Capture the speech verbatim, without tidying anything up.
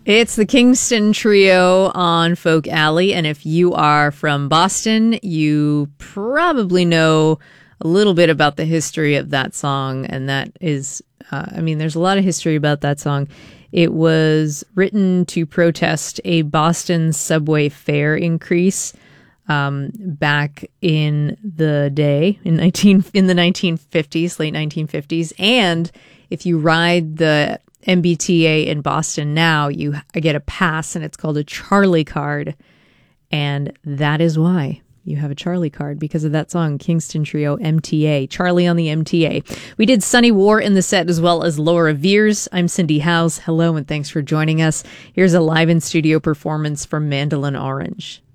It's the Kingston Trio on Folk Alley, and if you are from Boston, you probably know a little bit about the history of that song, and that is, uh, I mean, there's a lot of history about that song. It was written to protest a Boston subway fare increase um, back in the day, in nineteen in the nineteen fifties, late nineteen fifties, and if you ride the M B T A in Boston now, you get a pass, and it's called a Charlie card. And that is why you have a Charlie card, because of that song, Kingston Trio, M T A, Charlie on the M T A. We did Sunny War in the set, as well as Laura Veers. I'm Cindy Howes. Hello, and thanks for joining us. Here's a live in studio performance from Mandolin Orange.